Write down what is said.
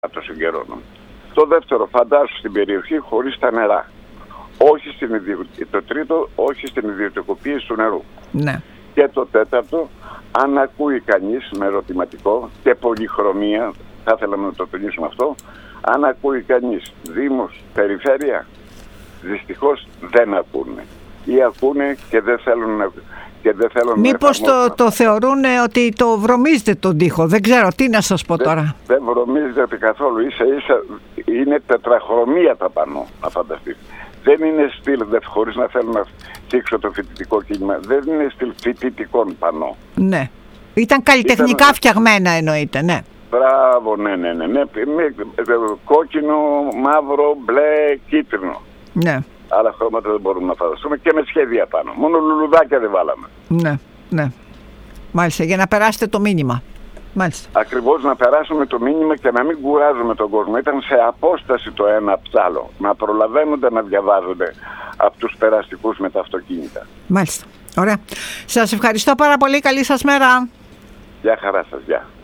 τόσο καιρό. Το δεύτερο, φαντάσου στην περιοχή χωρίς τα νερά. Το τρίτο, όχι στην ιδιωτικοποίηση του νερού. Ναι. Και το τέταρτο, αν ακούει κανείς, με ερωτηματικό και πολυχρωμία, θα θέλαμε να το τονίσουμε αυτό, αν ακούει κανείς Δήμος, Περιφέρεια, δυστυχώς δεν ακούνε. Ή ακούνε και δεν θέλουν να... Μήπως το θεωρούν ότι το βρωμίζετε τον τοίχο? Δεν ξέρω, τι να σας πω τώρα. Δεν βρωμίζεται καθόλου. Ίσα είναι τετραχρωμία τα πανό, να φανταστείτε. Δεν είναι στυλ, χωρίς να θέλω να θίξω το φοιτητικό κίνημα, δεν είναι στυλ φοιτητικών πανό. Ναι. Ήταν καλλιτεχνικά φτιαγμένα, εννοείται, ναι. Μπράβο, ναι. Κόκκινο, μαύρο, μπλε, κίτρινο. Ναι. Άλλα χρώματα δεν μπορούμε να φανταστούμε και με σχέδια πάνω. Μόνο λουλουδάκια δεν βάλαμε. Ναι. Μάλιστα, για να περάσετε το μήνυμα. Μάλιστα. Ακριβώς, να περάσουμε το μήνυμα και να μην κουράζουμε τον κόσμο. Ήταν σε απόσταση το ένα από το άλλο. Να προλαβαίνονται να διαβάζονται από τους περαστικούς με τα αυτοκίνητα. Μάλιστα. Ωραία. Σας ευχαριστώ πάρα πολύ. Καλή σας μέρα. Γεια χαρά σας. Γεια.